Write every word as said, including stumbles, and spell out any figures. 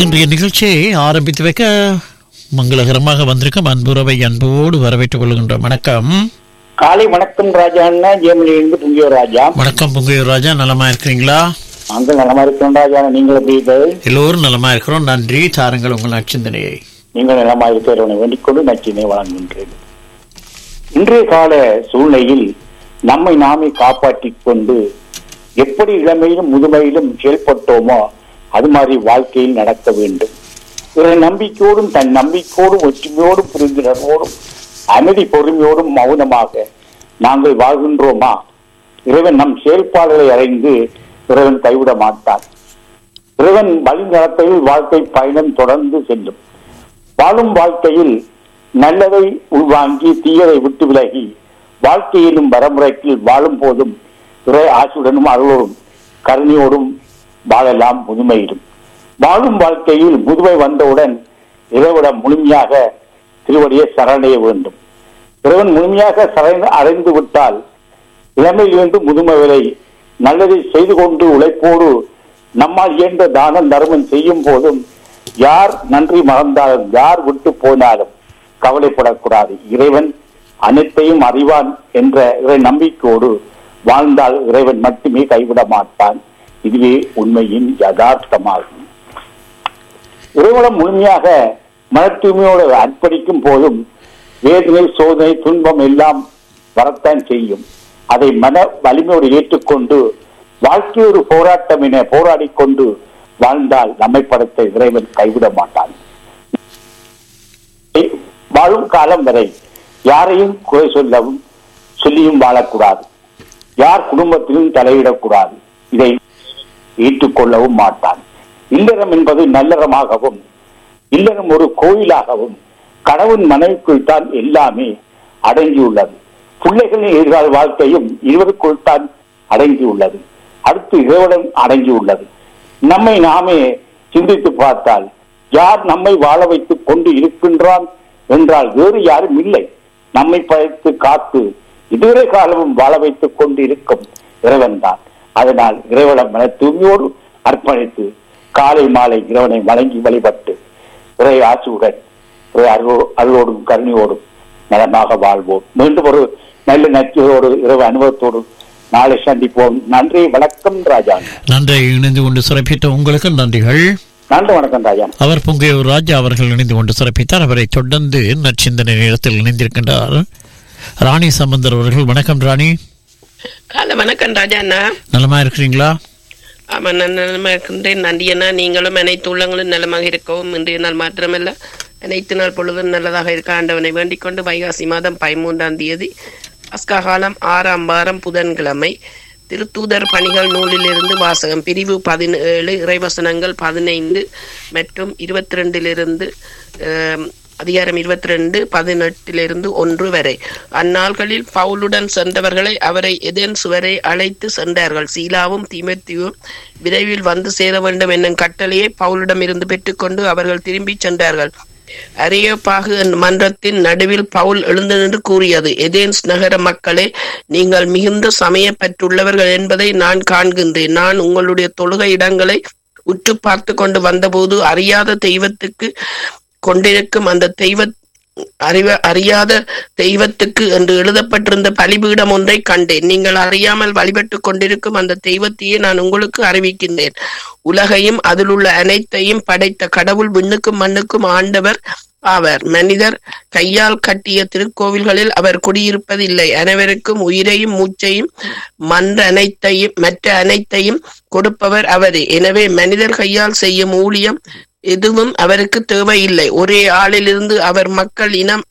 இன்றைய நிகழ்ச்சியை ஆரம்பித்து வைக்க மங்களகரமாக வந்திருக்கும் அன்புறவை அன்போடு வரவேற்றுக் கொள்கின்றோம். வணக்கம். காலை வணக்கம் ராஜா அண்ணா, ஜெயமணியிலிருந்து புங்கியூர் ராஜா. வணக்கம் புங்கியூர் ராஜா, நலமா இருக்கிறீங்களா? அங்க நலமா இருக்கிறோம் ராஜா. நீங்கள் எப்படி இருக்கிறீர்கள்? எல்லோரும் நலமா இருக்கிறோம், நன்றி. தாருங்கள் உங்கள் நச்சிந்தனையை. நீங்கள் நலமா இருக்கிறவனை வேண்டிக் கொண்டு நச்சினை வழங்குகின்றேன். இன்றைய கால சூழ்நிலையில் நம்மை நாமே காப்பாற்றிக் கொண்டு எப்படி இளமையிலும் முதுமையிலும் செயல்பட்டோமோ அது மாதிரி வாழ்க்கையில் நடக்க வேண்டும். பிற நம்பிக்கையோடும் தன் நம்பிக்கையோடும் ஒற்றுமையோடும் புரிந்துணர்வோடும் அமைதி பொறுமையோடும் மௌனமாக நாங்கள் வாழ்கின்றோமா, இறைவன் நம் செயல்பாடுகளை அறிந்து இறைவன் கைவிட மாட்டான். இறைவன் வழி நடத்தையில் வாழ்க்கை பயணம் தொடர்ந்து செல்லும். வாழும் வாழ்க்கையில் நல்லதை உள்வாங்கி தீயதை விட்டு விலகி வாழ்க்கையிலும் வரமுறைக்கு வாழும் போதும் இறை ஆசியுடனும் அருளோடும் கருணையோடும் வாழலாம். முதுமையிலும் வாழும் வாழ்க்கையில் முதுமை வந்தவுடன் இறைவிடம் முழுமையாக திருவடியை சரணடைய வேண்டும். இறைவன் முழுமையாக சரண அடைந்து விட்டால் இளமையிலிருந்து முதுமை வரை நல்லதை செய்து கொண்டு உழைப்போடு நம்மால் இயன்ற தானம் தர்மம் செய்யும் போதும் யார் நன்றி மறந்தாலும் யார் விட்டு போனாலும் கவலைப்படக்கூடாது. இறைவன் அனைத்தையும் அறிவான் என்ற இறை நம்பிக்கையோடு வாழ்ந்தால் இறைவன் மட்டுமே கைவிட மாட்டான். இதுவே உண்மையின் யதார்த்தமாகும். இறைவனம் முழுமையாக மன தூய்மையோடு அர்ப்பணிக்கும் போதும் வேதனை, சோதனை, துன்பம் எல்லாம் வரத்தான் செய்யும். அதை மன வலிமையோடு ஏற்றுக்கொண்டு வாழ்க்கை ஒரு போராட்டம் என போராடி கொண்டு வாழ்ந்தால் நம்மை படைத்த இறைவன் கைவிட மாட்டான். வாழும் காலம் வரை யாரையும் குறை சொல்லவும் சொல்லியும் வாழக்கூடாது. யார் குடும்பத்திலும் தலையிடக்கூடாது. இதை ஏற்றுக்கொள்ளவும் மாட்டான். இல்லறம் என்பது நல்லறமாகவும் இல்லறம் ஒரு கோயிலாகவும் கணவன் மனைவிக்குள் தான் எல்லாமே அடங்கியுள்ளது. பிள்ளைகளின் எதிர்கால வாழ்க்கையும் இருவருக்குள் தான் அடங்கியுள்ளது. அடுத்து இறைவனும் அடங்கியுள்ளது. நம்மை நாமே சிந்தித்து பார்த்தால் யார் நம்மை வாழ வைத்துக் கொண்டு இருக்கின்றான் என்றால் வேறு யாரும் இல்லை. நம்மை படைத்து காத்து இதுவரை காலமும் வாழ வைத்துக் கொண்டு இருக்கும் இறைவன் தான். அதனால் இறைவனம் மன தூய்மையோடு அர்ப்பணித்து காலை மாலை இறைவனை வழங்கி வழிபட்டு இறை ஆட்சியுடன் அருளோடும் கருணையோடும் நலமாக வாழ்வோம். மீண்டும் ஒரு நல்ல நட்சியோடு இறைவ அனுபவத்தோடு நாளை சந்திப்போம். நன்றி, வணக்கம் ராஜா. நன்றி. இணைந்து கொண்டு சிறப்பித்த உங்களுக்கு நன்றிகள். நன்றி, வணக்கம் ராஜா. அவர் புங்கையூர் ராஜா அவர்கள் இணைந்து கொண்டு சிறப்பித்தார். அவரை தொடர்ந்து நற்சிந்தனை நேரத்தில் இணைந்திருக்கின்றார் ராணி சம்பந்தர் அவர்கள். வணக்கம் ராணி. காலை வணக்கம் ராஜா அண்ணா, நலமா இருக்கிறீங்களா? ஆமா, நான் நலமா இருக்கின்றேன். நன்றி அண்ணா. நீங்களும் அனைத்து உள்ளங்களும் நலமாக இருக்கவும் இன்றைய நாள் மாத்திரமல்ல அனைத்து நாள் பொழுதும் நல்லதாக இருக்க ஆண்டவனை வேண்டிக் கொண்டு வைகாசி மாதம் பதிமூன்றாம் தேதி அஸ்கா காலம் ஆறாம் வாரம் புதன்கிழமை திருத்தூதர் பணிகள் நூலிலிருந்து வாசகம். பிரிவு பதினேழு, இறைவசனங்கள் பதினைந்து மற்றும் இருபத்தி ரெண்டிலிருந்து அதிகாரம் இருபத்தி ரெண்டு பதினெட்டிலிருந்து ஒன்று வரை. அந்நாள்களில் பவுலுடன் சென்றவர்களை அவரை எதேன் சுவரை அழைத்து சென்றார்கள். சீலாவும் தீமோத்தேயுவும் விரைவில் வந்து சேர வேண்டும் என்னும் கட்டளையை பவுலிடம் இருந்து பெற்றுக்கொண்டு அவர்கள் திரும்பி சென்றார்கள். அரியோபாகு மன்றத்தின் நடுவில் பவுல் எழுந்து நின்று கூறியது, எதேன்ஸ் நகர மக்களே, நீங்கள் மிகுந்த சமயப்பற்றுள்ளவர்கள் என்பதை நான் காண்கின்றேன். நான் உங்களுடைய தொழுகை இடங்களை உற்று பார்த்து கொண்டு வந்தபோது அறியாத தெய்வத்துக்கு கொண்டிருக்கும் அந்த தெய்வ அறிவ அறியாத தெய்வத்துக்கு என்று எழுதப்பட்டிருந்த பலிபீடம் ஒன்றை கண்டேன். நீங்கள் அறியாமல் வழிபட்டு கொண்டிருக்கும் அந்த தெய்வத்தையே நான் உங்களுக்கு அறிவிக்கின்றேன். உலகையும் அதில் உள்ள அனைத்தையும் படைத்த கடவுள் விண்ணுக்கும் மண்ணுக்கும் ஆண்டவர் ஆவர். மனிதர் கையால் கட்டிய திருக்கோவில்களில் அவர் குடியிருப்பதில்லை. அனைவருக்கும் உயிரையும் மூச்சையும் மன்ற அனைத்தையும் மற்ற அனைத்தையும் கொடுப்பவர் அவரே. எனவே மனிதர் கையால் செய்யும் ஊழியம் எதுவும் அவருக்கு தேவையில்லை. ஒரே ஆளிலிருந்து அவர் மக்கள் இனம்